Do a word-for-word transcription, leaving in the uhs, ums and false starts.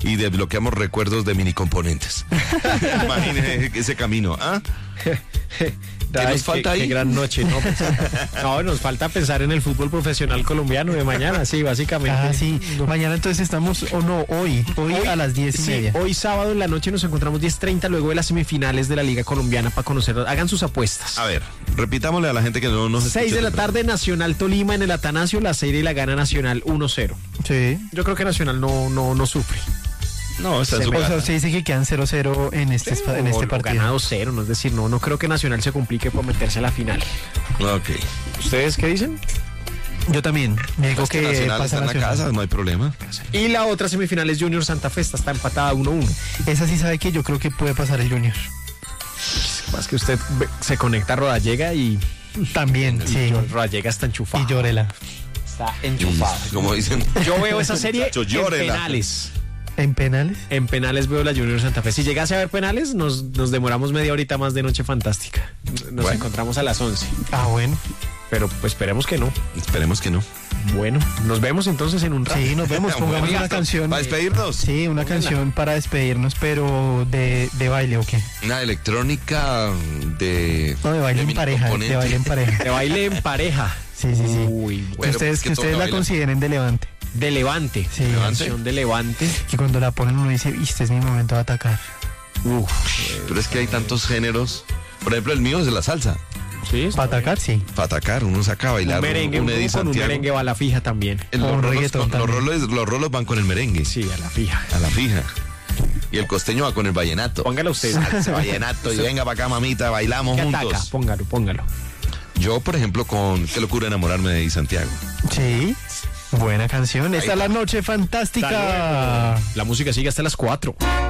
y desbloqueamos recuerdos de mini componentes. Imagínese ese camino, ¿ah? ¿Qué nos falta ahí? Qué gran noche, ¿no? No, nos falta pensar en el fútbol profesional colombiano de mañana, sí, básicamente. Ah, sí. No. Mañana entonces estamos, o no, hoy, hoy, hoy a las diez y sí, media. Hoy sábado en la noche nos encontramos diez treinta luego de las semifinales de la Liga Colombiana para conocer, hagan sus apuestas. A ver, repitámosle a la gente que no nos escucha. seis de la tarde, Nacional Tolima en el Atanasio, la serie la gana Nacional uno cero. Sí. Yo creo que Nacional no, no, no sufre. No, está en su O sea, casa. usted dice que quedan cero cero en este, Sí, en este o- o partido. ganado cero, no es decir, no, no creo que Nacional se complique por meterse a la final. Ok. ¿Ustedes qué dicen? Yo también. Me digo Es que que Nacional pasa está en la Nacional. casa, no hay problema. Y la otra semifinal es Junior Santa Fe, esta está empatada uno uno. Esa sí sabe que yo creo que puede pasar el Junior. Más que usted ve- se conecta a Rodallega y También, sí. yo- Rodallega está enchufado. Y llórela. Está enchufado. Como dicen. Yo veo esa serie Muchacho, en llórela. penales. ¿En penales? En penales veo la Junior Santa Fe. Si llegase a ver penales, nos, nos demoramos media horita más de Noche Fantástica. Nos Bueno. encontramos a las once. Ah, bueno. Pero pues esperemos que no. Esperemos que no. Bueno, nos vemos entonces en un rato. Sí, nos vemos. Pongamos Bueno, una canción. ¿Para despedirnos? Sí, una canción para despedirnos, pero de, de baile o qué. Una electrónica de... No, de baile en mini pareja, de componente. baile en pareja. De baile en pareja. Sí, sí, sí. Uy, Que Bueno, ustedes, pues que que toca ustedes la bailar. consideren de levante. de Levante. Sí. Levante. Canción de Levante. Que cuando la ponen uno dice, este es mi momento de atacar. Uf. Pero es que hay tantos géneros. Por ejemplo, el mío es de la salsa. Sí, Para atacar, sí. Para atacar, uno saca a bailar. un merengue, un un, Eddie con un Santiago. merengue va a la fija también. El- O los, un rolos, reggaetón los, también. rolos, los rolos van con el merengue. Sí, a la fija. A la fija. Y el costeño va con el vallenato. Póngalo usted. Salsa, vallenato. Y venga para acá, mamita, bailamos ¿Qué juntos. ataca? Póngalo, póngalo. Yo, por ejemplo, con Qué locura enamorarme de Eddie Santiago. Sí. Buena canción. Esta es la noche fantástica. La música sigue hasta las cuatro.